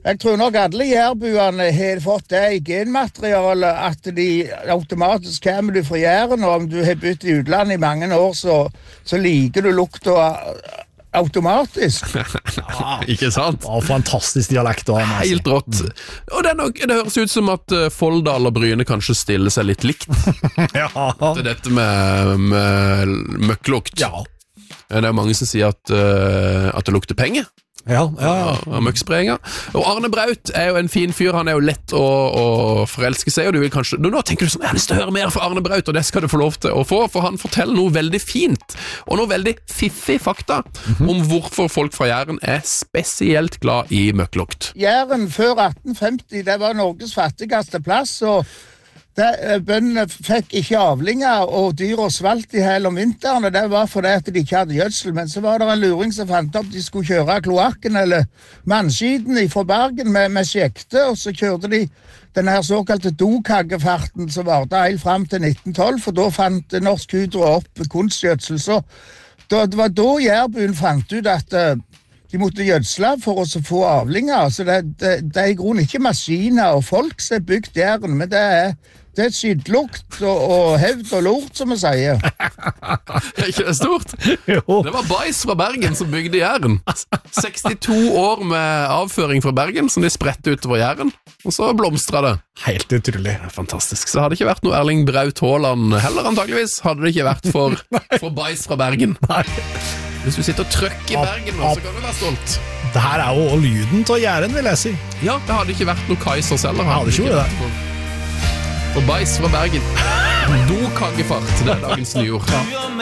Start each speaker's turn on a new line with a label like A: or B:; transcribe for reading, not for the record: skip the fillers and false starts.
A: Jeg tror nok alle jærbuene har fått det i genmaterialet, at de automatisk kommer du fra Jæren, og om du har bytt i utlandet i mange år, så liker du lukta automatisk.
B: Ikke sant?
C: Fantastisk dialekt å ha med.
B: Helt rått. Og det høres ut som at Folldal og Bryne kanskje stiller seg litt likt. Til dette med møkklukt.
C: Ja.
B: Det er mange som sier at det lukter penger. Av møkksprayinga. Og Arne Braut er jo en fin fyr, han er jo lett å forelske seg, og du vil kanskje, nå tenker du sånn, jeg har lyst til å høre mer fra Arne Braut, og det skal du få lov til å få, for han forteller noe veldig fint, og noe veldig fiffig fakta, om hvorfor folk fra Jæren er spesielt glad i møkklukt.
A: Jæren før 1850, det var Norges fattigste plass, og bøndene fikk ikke avlinger, og dyra svalt i hel om vinteren, og det var fordi at de ikke hadde gjødsel. Men så var det en luring som fant opp de skulle kjøre kloakken eller mannskiden fra Bergen med skjekte, og så kjørte de den her såkalte dokaggefarten som varte helt frem til 1912, for da fant Norsk Hydro opp kunstgjødsel. Så det var da jærbuen fant ut at de måtte gjødsle for å få avlinger. Så det er i grunnen ikke maskiner og folk som er bygd Jæren, men det er skidlukt og hevd og lort, som vi sier.
B: Er ikke det stort?
C: Jo.
B: Det var Bajs fra Bergen som bygde Jæren. 62 år med avføring fra Bergen som de spredte utover Jæren, og så blomstret det.
C: Helt utrolig.
B: Fantastisk. Så hadde det ikke vært noe Erling Braut Haaland heller, antageligvis. Hadde det ikke vært for Bajs fra Bergen.
C: Nei.
B: Hvis du sitter og trøkker i Bergen nå, så kan du være stolt.
C: Det her er jo lyden til Jæren, vil jeg si.
B: Ja, det hadde ikke vært noe Kaisers heller.
C: Ja, det ikke det.
B: For Bajs fra Bergen. Dokaggefart, det er dagens nyord.